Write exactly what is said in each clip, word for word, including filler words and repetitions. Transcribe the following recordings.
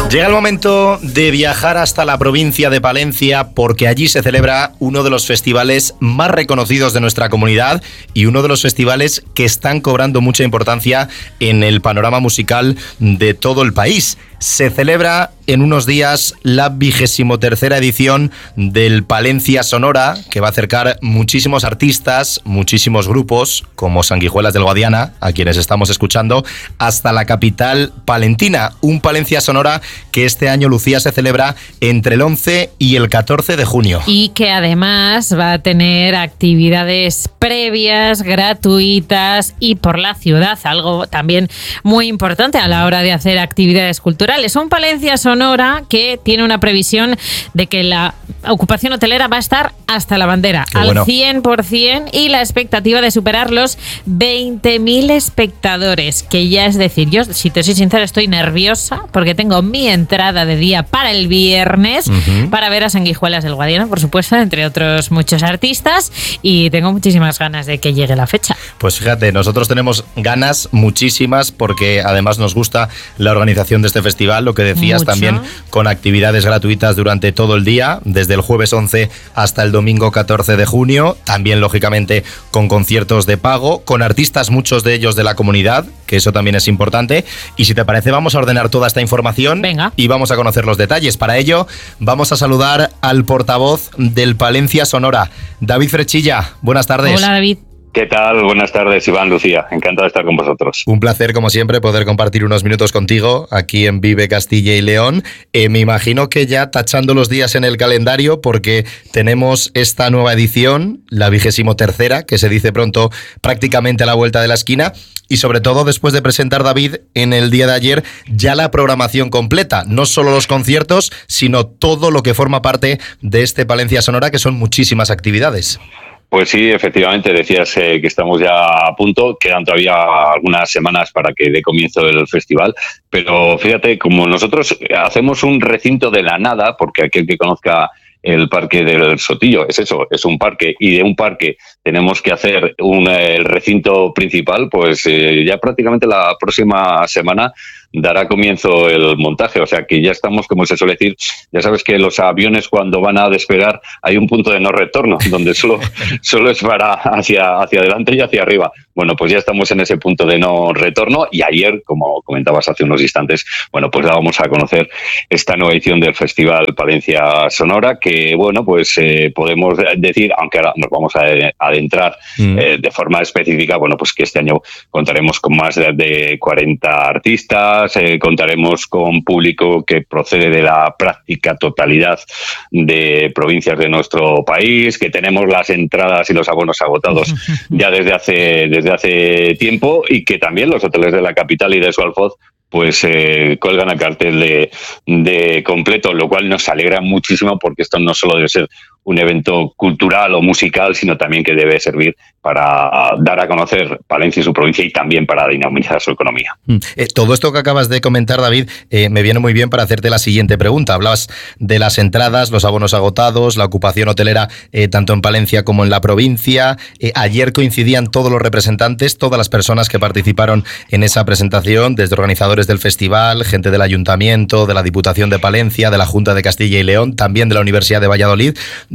Llega el momento de viajar hasta la provincia de Palencia porque allí se celebra uno de los festivales más reconocidos de nuestra comunidad y uno de los festivales que están cobrando mucha importancia en el panorama musical de todo el país. Se celebra en unos días la vigésimo tercera edición del Palencia Sonora, que va a acercar muchísimos artistas, muchísimos grupos, como Sanguijuelas del Guadiana, a quienes estamos escuchando, hasta la capital palentina. Un Palencia Sonora que este año, Lucía, se celebra entre el once y el catorce de junio. Y que además va a tener actividades previas, gratuitas y por la ciudad, algo también muy importante a la hora de hacer actividades culturales. Es un Palencia Sonora que tiene una previsión de que la ocupación hotelera va a estar hasta la bandera, Qué al bueno. cien por ciento, y la expectativa de superar los veinte mil espectadores, que ya es decir, yo, si te soy sincera, estoy nerviosa porque tengo mi entrada de día para el viernes uh-huh. para ver a Sanguijuelas del Guadiana, por supuesto, entre otros muchos artistas, y tengo muchísimas ganas de que llegue la fecha. Pues fíjate, nosotros tenemos ganas muchísimas porque además nos gusta la organización de este festival. Lo que decías, Mucho. También con actividades gratuitas durante todo el día, desde el jueves once hasta el domingo catorce de junio, también lógicamente con conciertos de pago, con artistas, muchos de ellos de la comunidad, que eso también es importante. Y si te parece, vamos a ordenar toda esta información. Venga. Y vamos a conocer los detalles. Para ello, vamos a saludar al portavoz del Palencia Sonora, David Frechilla. Buenas tardes. Hola, David. ¿Qué tal? Buenas tardes, Iván, Lucía. Encantado de estar con vosotros. Un placer, como siempre, poder compartir unos minutos contigo aquí en Vive Castilla y León. Eh, me imagino que ya tachando los días en el calendario porque tenemos esta nueva edición, la vigésimo tercera, que se dice pronto prácticamente a la vuelta de la esquina. Y sobre todo después de presentar, David, en el día de ayer, ya la programación completa. No solo los conciertos, sino todo lo que forma parte de este Palencia Sonora, que son muchísimas actividades. Pues sí, efectivamente, decías eh, que estamos ya a punto, quedan todavía algunas semanas para que dé comienzo el festival, pero fíjate, como nosotros hacemos un recinto de la nada, porque aquel que conozca el Parque del Sotillo es eso, es un parque, y de un parque tenemos que hacer un, el recinto principal, pues eh, ya prácticamente la próxima semana dará comienzo el montaje, o sea que ya estamos, como se suele decir, ya sabes que los aviones cuando van a despegar hay un punto de no retorno, donde solo, solo es para hacia, hacia adelante y hacia arriba. Bueno, pues ya estamos en ese punto de no retorno y ayer, como comentabas hace unos instantes, bueno, pues dábamos a conocer esta nueva edición del Festival Palencia Sonora, que bueno, pues eh, podemos decir, aunque ahora nos vamos a adentrar mm. eh, de forma específica, bueno, pues que este año contaremos con más de, de cuarenta artistas. Eh, contaremos con público que procede de la práctica totalidad de provincias de nuestro país, que tenemos las entradas y los abonos agotados ya desde hace, desde hace tiempo, y que también los hoteles de la capital y de su alfoz pues eh, colgan el cartel de, de completo, lo cual nos alegra muchísimo porque esto no solo debe ser un evento cultural o musical, sino también que debe servir para dar a conocer Palencia y su provincia y también para dinamizar su economía. Eh, todo esto que acabas de comentar, David, eh, me viene muy bien para hacerte la siguiente pregunta. Hablabas de las entradas, los abonos agotados, la ocupación hotelera eh, tanto en Palencia como en la provincia. Eh, ayer coincidían todos los representantes, todas las personas que participaron en esa presentación, desde organizadores del festival, gente del Ayuntamiento, de la Diputación de Palencia, de la Junta de Castilla y León, también de la Universidad de Valladolid,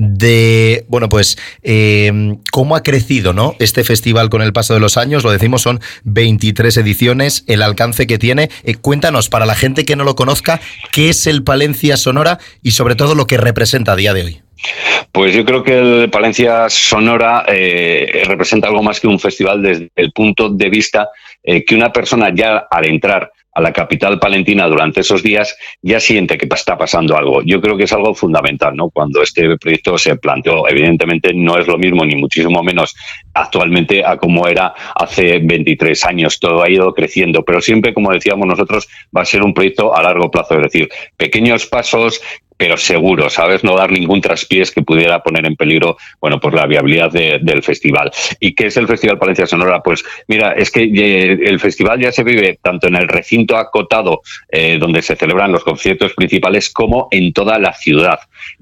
de, bueno, pues, eh, cómo ha crecido, ¿no?, este festival con el paso de los años. Lo decimos, son veintitrés ediciones, el alcance que tiene. Eh, cuéntanos, para la gente que no lo conozca, ¿qué es el Palencia Sonora y sobre todo lo que representa a día de hoy? Pues yo creo que el Palencia Sonora eh, representa algo más que un festival desde el punto de vista eh, que una persona ya al entrar a la capital palentina durante esos días ya siente que está pasando algo. Yo creo que es algo fundamental, ¿no? Cuando este proyecto se planteó, evidentemente no es lo mismo, ni muchísimo menos actualmente a como era hace veintitrés años. Todo ha ido creciendo, pero siempre, como decíamos nosotros, va a ser un proyecto a largo plazo, es decir, pequeños pasos, pero seguro, ¿sabes? No dar ningún traspiés que pudiera poner en peligro, bueno, pues la viabilidad de, del festival. ¿Y qué es el Festival Palencia Sonora? Pues mira, es que eh, el festival ya se vive tanto en el recinto acotado, eh, donde se celebran los conciertos principales, como en toda la ciudad.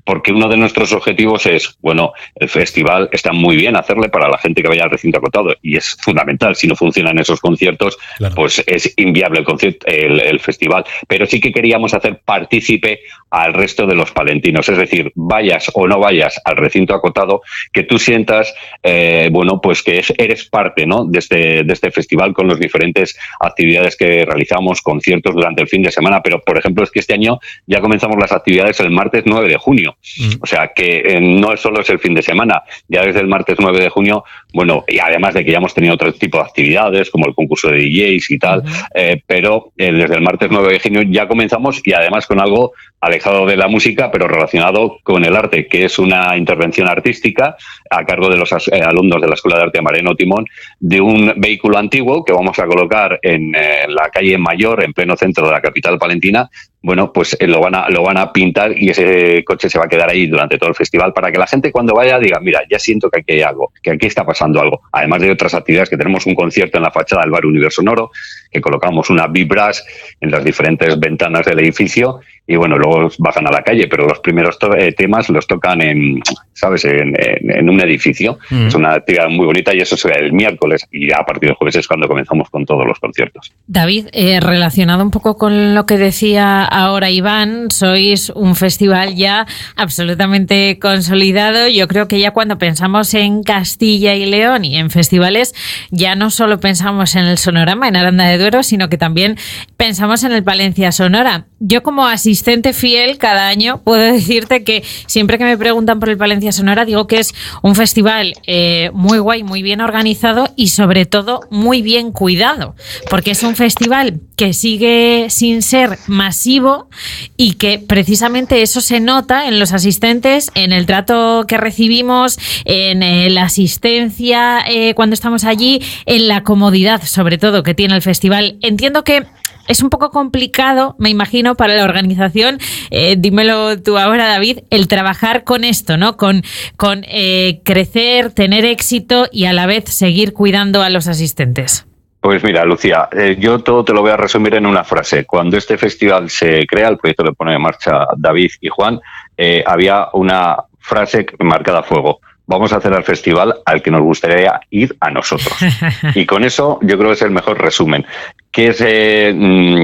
porque uno de nuestros objetivos es, bueno, el festival está muy bien hacerle para la gente que vaya al recinto acotado y es fundamental. Si no funcionan esos conciertos, claro, pues es inviable el, concierto, el, el festival. Pero sí que queríamos hacer partícipe al resto de los palentinos, es decir, vayas o no vayas al recinto acotado, que tú sientas, eh, bueno, pues que es, eres parte, ¿no?, de este, de este festival con las diferentes actividades que realizamos, conciertos durante el fin de semana. Pero, por ejemplo, es que este año ya comenzamos las actividades el martes nueve de junio. Mm. O sea, que eh, no solo es el fin de semana, ya desde el martes nueve de junio, bueno, y además de que ya hemos tenido otro tipo de actividades, como el concurso de D Js y tal, uh-huh. eh, pero eh, desde el martes nueve de junio ya comenzamos, y además con algo alejado de la música, pero relacionado con el arte, que es una intervención artística a cargo de los eh, alumnos de la Escuela de Arte Mariano Timón, de un vehículo antiguo que vamos a colocar en, eh, en la calle Mayor, en pleno centro de la capital palentina. Bueno, pues eh, lo van a lo van a pintar y ese coche se va a quedar ahí durante todo el festival para que la gente cuando vaya diga, mira, ya siento que aquí hay algo, que aquí está pasando algo. Además de otras actividades, que tenemos un concierto en la fachada del Bar Universo Sonoro, que colocamos una vibras en las diferentes ventanas del edificio y bueno, luego bajan a la calle, pero los primeros to- eh, temas los tocan en, ¿sabes?, en, en, en un edificio. Mm. Es una actividad muy bonita y eso será el miércoles y ya a partir del jueves es cuando comenzamos con todos los conciertos. David, eh, relacionado un poco con lo que decía ahora Iván, sois un festival ya absolutamente consolidado. Yo creo que ya cuando pensamos en Castilla y León y en festivales, ya no solo pensamos en el Sonorama, en Aranda de Duero, sino que también pensamos en el Palencia Sonora. Yo como asistente fiel cada año puedo decirte que siempre que me preguntan por el Palencia Sonora digo que es un festival eh, muy guay, muy bien organizado y sobre todo muy bien cuidado, porque es un festival que sigue sin ser masivo y que precisamente eso se nota en los asistentes, en el trato que recibimos, en eh, la asistencia eh, cuando estamos allí, en la comodidad sobre todo que tiene el festival. Entiendo que es un poco complicado, me imagino, para la organización, eh, dímelo tú ahora, David, el trabajar con esto, ¿no? Con, con eh, crecer, tener éxito y a la vez seguir cuidando a los asistentes. Pues mira, Lucía, eh, yo todo te lo voy a resumir en una frase. Cuando este festival se crea, el proyecto lo pone en marcha David y Juan, eh, había una frase marcada a fuego. Vamos a hacer el festival al que nos gustaría ir a nosotros. Y con eso yo creo que es el mejor resumen. Que es, eh,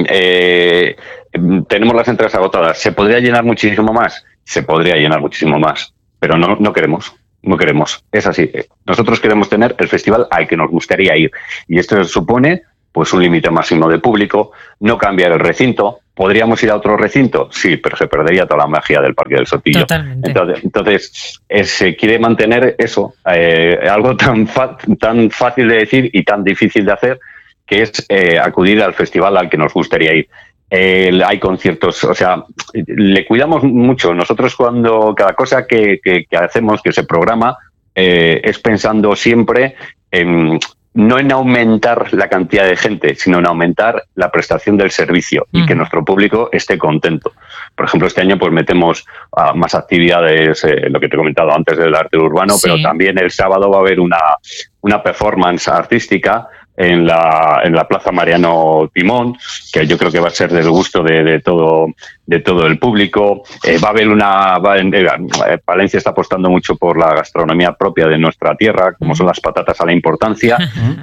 eh, tenemos las entradas agotadas. ¿Se podría llenar muchísimo más? Se podría llenar muchísimo más, pero no, no queremos. No queremos. Es así. Nosotros queremos tener el festival al que nos gustaría ir. Y esto supone pues un límite máximo de público, no cambiar el recinto. ¿Podríamos ir a otro recinto? Sí, pero se perdería toda la magia del Parque del Sotillo. Totalmente. Entonces, entonces eh, se quiere mantener eso, eh, algo tan, fa- tan fácil de decir y tan difícil de hacer, que es eh, acudir al festival al que nos gustaría ir. Eh, hay conciertos, o sea, le cuidamos mucho. Nosotros cuando cada cosa que, que, que hacemos, que se programa, eh, es pensando siempre en... no en aumentar la cantidad de gente, sino en aumentar la prestación del servicio y que nuestro público esté contento. Por ejemplo, este año pues metemos uh, más actividades, eh, lo que te he comentado antes del arte urbano, sí. Pero también el sábado va a haber una, una performance artística en la en la Plaza Mariano Timón, que yo creo que va a ser del gusto de, de todo de todo el público. Eh, va a haber una... Va, eh, Palencia está apostando mucho por la gastronomía propia de nuestra tierra, como son las patatas a la importancia.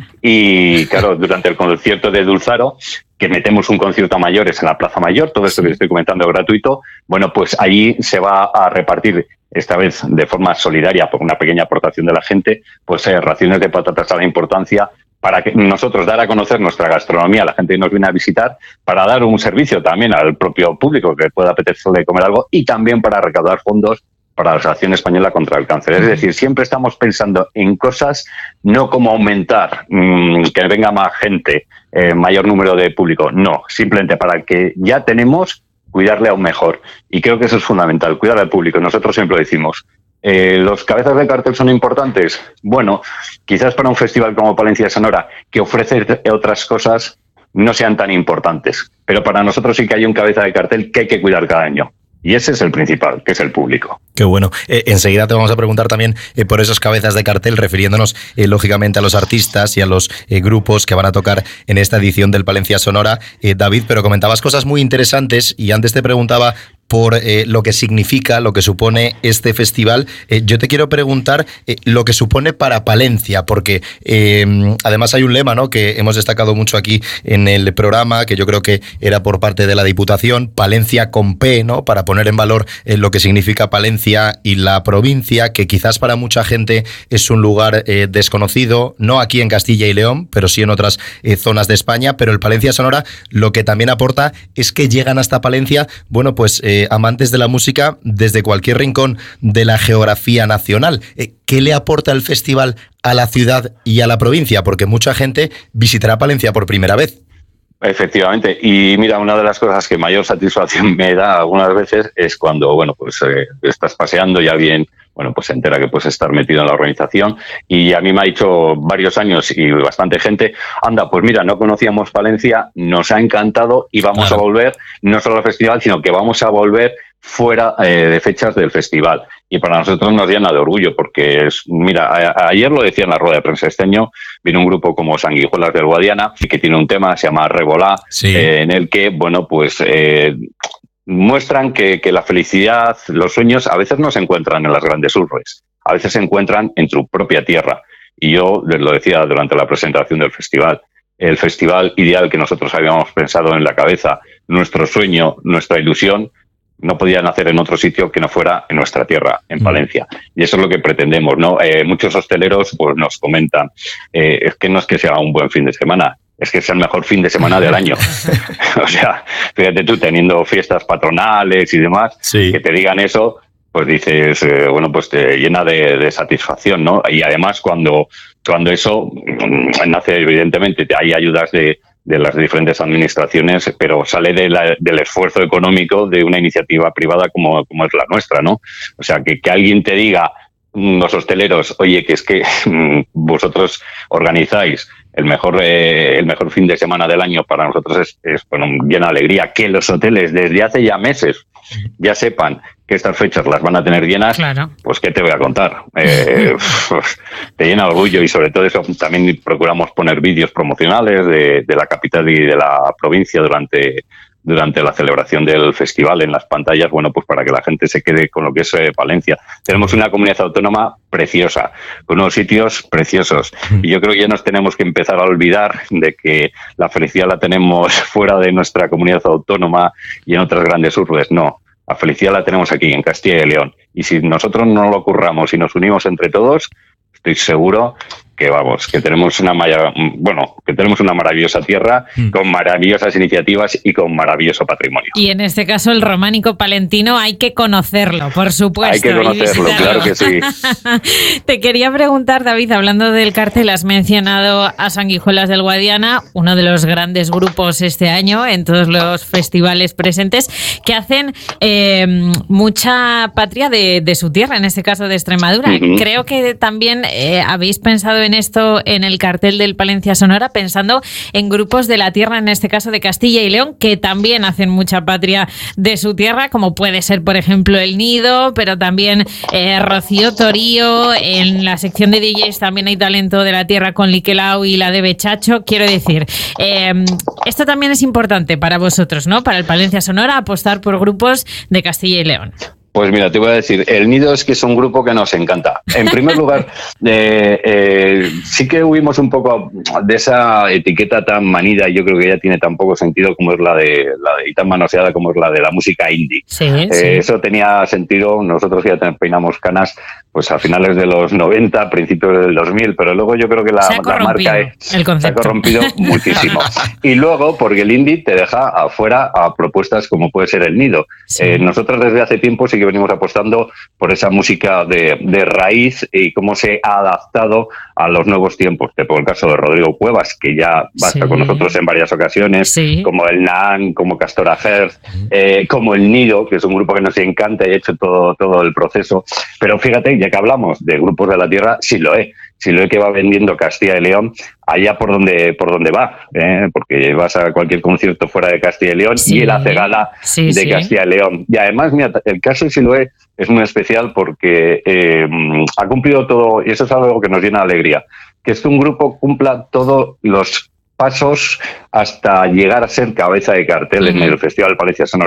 Y claro, durante el concierto de Dulzaro, que metemos un concierto a mayores en la Plaza Mayor, todo esto que estoy comentando es gratuito, bueno, pues allí se va a repartir, esta vez de forma solidaria, por una pequeña aportación de la gente, pues eh, raciones de patatas a la importancia, para que nosotros dar a conocer nuestra gastronomía a la gente que nos viene a visitar, para dar un servicio también al propio público que pueda apetecerle comer algo y también para recaudar fondos para la Asociación Española contra el Cáncer. Es decir, siempre estamos pensando en cosas, no como aumentar, mmm, que venga más gente, eh, mayor número de público, no, simplemente para el que ya tenemos, cuidarle aún mejor. Y creo que eso es fundamental, cuidar al público. Nosotros siempre lo decimos. Eh, ¿Los cabezas de cartel son importantes? Bueno, quizás para un festival como Palencia Sonora, que ofrece otras cosas, no sean tan importantes. Pero para nosotros sí que hay un cabeza de cartel que hay que cuidar cada año. Y ese es el principal, que es el público. Qué bueno. Eh, enseguida te vamos a preguntar también eh, por esos cabezas de cartel, refiriéndonos eh, lógicamente a los artistas y a los eh, grupos que van a tocar en esta edición del Palencia Sonora. Eh, David, pero comentabas cosas muy interesantes y antes te preguntaba por eh, lo que significa, lo que supone este festival. Eh, yo te quiero preguntar eh, lo que supone para Palencia, porque eh, además hay un lema, ¿no?, que hemos destacado mucho aquí en el programa, que yo creo que era por parte de la Diputación, Palencia con P, ¿no?, para poner en valor eh, lo que significa Palencia y la provincia, que quizás para mucha gente es un lugar eh, desconocido, no aquí en Castilla y León, pero sí en otras eh, zonas de España, pero el Palencia Sonora lo que también aporta es que llegan hasta Palencia, bueno, pues eh, amantes de la música desde cualquier rincón de la geografía nacional. Eh, ¿Qué le aporta el festival a la ciudad y a la provincia? Porque mucha gente visitará Palencia por primera vez. Efectivamente, y mira, una de las cosas que mayor satisfacción me da algunas veces es cuando, bueno, pues eh, estás paseando y alguien, bueno, pues se entera que puedes estar metido en la organización, y a mí me ha dicho varios años y bastante gente, anda, pues mira, no conocíamos Palencia, nos ha encantado y vamos claro. a volver, no solo al festival, sino que vamos a volver fuera eh, de fechas del festival. Y para nosotros nos llena de orgullo, porque, es, mira, a, ayer lo decía en la rueda de prensa este año, vino un grupo como Sanguijuelas del Guadiana, que tiene un tema, se llama Revolá, sí. eh, en el que, bueno, pues eh, muestran que, que la felicidad, los sueños, a veces no se encuentran en las grandes urbes, a veces se encuentran en tu propia tierra. Y yo les lo decía durante la presentación del festival, el festival ideal que nosotros habíamos pensado en la cabeza, nuestro sueño, nuestra ilusión, no podía nacer en otro sitio que no fuera en nuestra tierra, en Palencia. Y eso es lo que pretendemos, ¿no? Eh, muchos hosteleros pues nos comentan, eh, es que no es que sea un buen fin de semana, es que es el mejor fin de semana del año. O sea, fíjate tú, teniendo fiestas patronales y demás, sí. que te digan eso, pues dices, eh, bueno, pues te llena de, de satisfacción, ¿no? Y además cuando, cuando eso nace, evidentemente, hay ayudas de de las diferentes administraciones, pero sale de la, del esfuerzo económico de una iniciativa privada como, como es la nuestra, ¿no? O sea, que, que alguien te diga, los hosteleros, oye, que es que vosotros organizáis el mejor eh, el mejor fin de semana del año, para nosotros es, es bueno, llena de alegría. Que los hoteles desde hace ya meses ya sepan que estas fechas las van a tener llenas, claro. Pues qué te voy a contar. Eh, pues, te llena de orgullo, y sobre todo eso también procuramos poner vídeos promocionales de, de la capital y de la provincia durante durante la celebración del festival en las pantallas, bueno, pues para que la gente se quede con lo que es eh, Palencia. Tenemos una comunidad autónoma preciosa, con unos sitios preciosos, y yo creo que ya nos tenemos que empezar a olvidar de que la felicidad la tenemos fuera de nuestra comunidad autónoma y en otras grandes urbes. No, la felicidad la tenemos aquí, en Castilla y León, y si nosotros no lo curramos y nos unimos entre todos, estoy seguro que vamos, que tenemos una maya, bueno, que tenemos una maravillosa tierra, mm. con maravillosas iniciativas y con maravilloso patrimonio. Y en este caso el románico palentino hay que conocerlo, por supuesto. Hay que conocerlo, claro que sí. Te quería preguntar, David, hablando del cartel, has mencionado a Sanguijuelas del Guadiana, uno de los grandes grupos este año en todos los festivales presentes, que hacen eh, mucha patria de, de su tierra, en este caso de Extremadura. Uh-huh. Creo que también eh, habéis pensado en esto en el cartel del Palencia Sonora, pensando en grupos de la tierra, en este caso de Castilla y León, que también hacen mucha patria de su tierra, como puede ser, por ejemplo, El Nido, pero también eh, Rocío Torío. En la sección de D Js también hay talento de la tierra con Liquelau y la de Bechacho. Quiero decir, eh, esto también es importante para vosotros, ¿no? Para el Palencia Sonora, apostar por grupos de Castilla y León. Pues mira, te voy a decir, El Nido es que es un grupo que nos encanta. En primer lugar, eh, eh, sí que huimos un poco de esa etiqueta tan manida, y yo creo que ya tiene tan poco sentido como es la de, la de y tan manoseada como es la de la música indie. Sí, eh, sí. Eso tenía sentido, nosotros ya peinamos canas pues a finales de los noventa, principios del dos mil, pero luego yo creo que la, la marca es, se ha corrompido muchísimo. Y luego, porque el indie te deja afuera a propuestas como puede ser El Nido. Sí. Eh, nosotros desde hace tiempo sí que venimos apostando por esa música de, de raíz y cómo se ha adaptado a los nuevos tiempos. Te pongo el caso de Rodrigo Cuevas, que ya va a estar sí. con nosotros en varias ocasiones, sí. como el Nan, como Castora Herz, eh, como El Nido, que es un grupo que nos encanta y ha hecho todo, todo el proceso. Pero fíjate, ya que hablamos de grupos de la tierra, Siloé. Siloé, que va vendiendo Castilla y León allá por donde por donde va, ¿eh? Porque vas a cualquier concierto fuera de Castilla y León sí. y él hace gala sí, de sí. Castilla y León. Y además, mira, el caso de Siloé es muy especial porque eh, ha cumplido todo, y eso es algo que nos llena de alegría, que es que un grupo cumpla todos los pasos hasta llegar a ser cabeza de cartel uh-huh. en el Festival Palencia Sonora.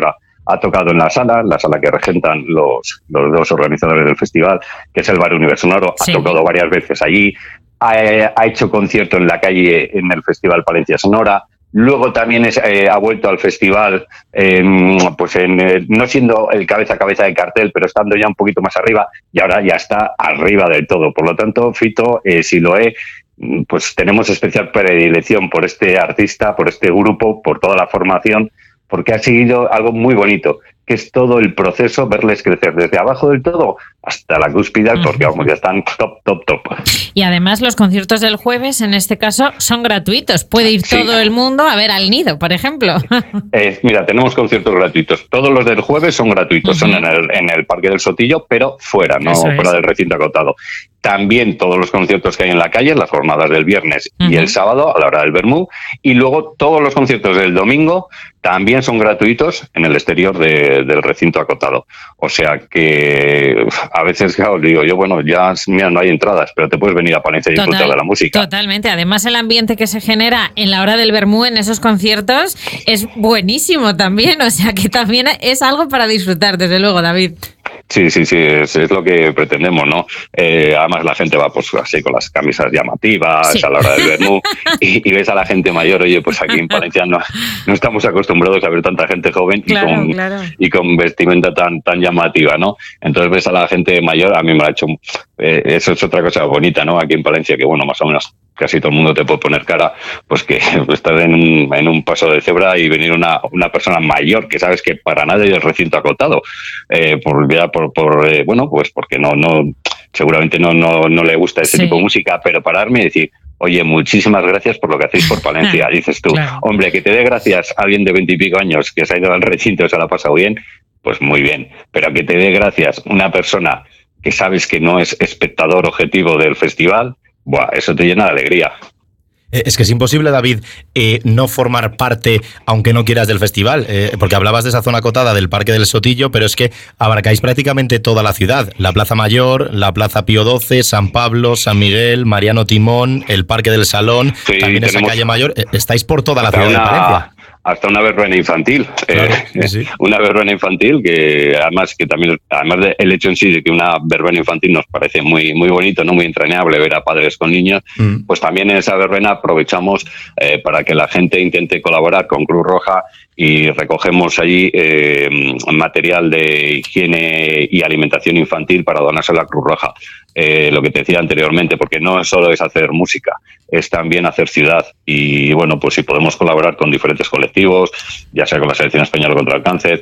ha tocado en la sala, la sala que regentan los, los dos organizadores del festival, que es el Bar Universo Sonoro, sí. Ha tocado varias veces allí, ha, ha hecho concierto en la calle en el Festival Palencia Sonora. Luego también es, eh, ha vuelto al festival, eh, pues en, eh, no siendo el cabeza a cabeza de cartel, pero estando ya un poquito más arriba, y ahora ya está arriba del todo. Por lo tanto, Fito, eh, si lo he, pues tenemos especial predilección por este artista, por este grupo, por toda la formación, porque ha seguido algo muy bonito, que es todo el proceso, verles crecer desde abajo del todo hasta la cúspide, porque vamos, ya están top, top, top. Y además los conciertos del jueves, en este caso, son gratuitos. Puede ir sí. todo el mundo a ver al Nido, por ejemplo. Eh, mira, tenemos conciertos gratuitos. Todos los del jueves son gratuitos, uh-huh. son en el, en el Parque del Sotillo, pero fuera, no Eso fuera es. del recinto acotado. También todos los conciertos que hay en la calle, las jornadas del viernes uh-huh. y el sábado a la hora del vermú. Y luego todos los conciertos del domingo también son gratuitos en el exterior de, del recinto acotado. O sea que a veces, claro, digo yo, bueno, ya mira, no hay entradas, pero te puedes venir a Palencia y Total, disfrutar de la música. Totalmente. Además, el ambiente que se genera en la hora del vermú en esos conciertos es buenísimo también. O sea que también es algo para disfrutar, desde luego, David. Sí, sí, sí, es, es lo que pretendemos, ¿no? Eh, además la gente va pues así con las camisas llamativas sí. a la hora del vermú y, y ves a la gente mayor, oye, pues aquí en Palencia no, no estamos acostumbrados a ver tanta gente joven claro, y, con, claro. y con vestimenta tan tan llamativa, ¿no? Entonces ves a la gente mayor, a mí me ha hecho, eh, eso es otra cosa bonita, ¿no? Aquí en Palencia, que bueno, más o menos casi todo el mundo te puede poner cara, pues que estar en un, en un paso de cebra y venir una, una persona mayor que sabes que para nada es recinto acotado, eh, por, ya por, por eh, bueno, pues porque no, no, seguramente no, no, no le gusta ese sí. tipo de música, pero pararme y decir, oye, muchísimas gracias por lo que hacéis por Palencia. Dices tú, claro. hombre, que te dé gracias a alguien de veintipico años que se ha ido al recinto y se lo ha pasado bien, pues muy bien, pero que te dé gracias una persona que sabes que no es espectador objetivo del festival, buah, eso te llena de alegría. Es que es imposible, David, eh, no formar parte, aunque no quieras, del festival, eh, porque hablabas de esa zona acotada del Parque del Sotillo, pero es que abarcáis prácticamente toda la ciudad. La Plaza Mayor, la Plaza Pío doce, San Pablo, San Miguel, Mariano Timón, el Parque del Salón, sí, también esa calle Mayor. Eh, estáis por toda la ciudad una... de Palencia. Hasta una verbena infantil, claro, eh, sí. una verbena infantil que además que también además del hecho en sí de que una verbena infantil nos parece muy muy bonito, no muy entrañable ver a padres con niños, mm. pues también en esa verbena aprovechamos eh, para que la gente intente colaborar con Cruz Roja y recogemos allí eh, material de higiene y alimentación infantil para donárselo a la Cruz Roja. Eh, lo que te decía anteriormente, porque no solo es hacer música, es también hacer ciudad. Y bueno, pues si podemos colaborar con diferentes colectivos, ya sea con la Selección Española contra el Cáncer,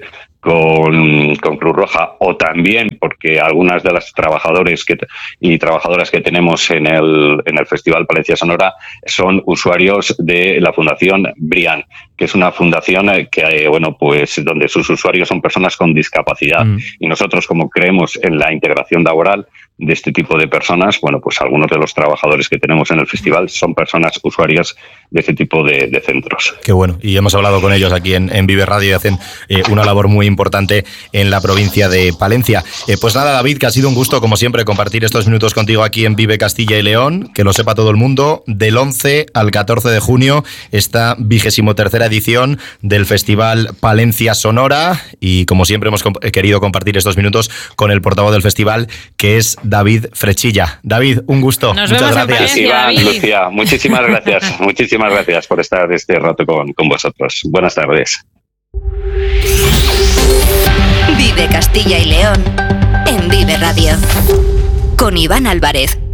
con, con Cruz Roja, o también porque algunas de las trabajadores que, y trabajadoras que tenemos en el, en el Festival Palencia Sonora son usuarios de la Fundación Brian, que es una fundación que, bueno, pues donde sus usuarios son personas con discapacidad. Mm. Y nosotros, como creemos en la integración laboral de este tipo de personas, bueno, pues algunos de los trabajadores que tenemos en el festival son personas usuarias de este tipo de, de centros. Qué bueno, y hemos hablado con ellos aquí en, en Vive Radio y hacen eh, una labor muy importante en la provincia de Palencia. Eh, pues nada, David, que ha sido un gusto, como siempre, compartir estos minutos contigo aquí en Vive Castilla y León, que lo sepa todo el mundo, del once al catorce de junio, esta vigésimo tercera edición del Festival Palencia Sonora, y como siempre hemos comp- querido compartir estos minutos con el portavoz del festival, que es David Frechilla. David, un gusto. Nos Muchas vemos gracias. En Palencia, Iván, Lucía, muchísimas gracias. Muchísimas gracias por estar este rato con, con vosotros. Buenas tardes. Vive Castilla y León en Vive Radio con Iván Álvarez.